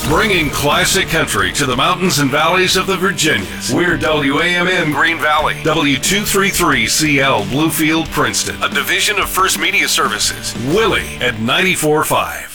Bringing classic country to the mountains and valleys of the Virginias. We're WAMN Green Valley, W233CL Bluefield, Princeton, a division of First Media Services. Willie at 94.5.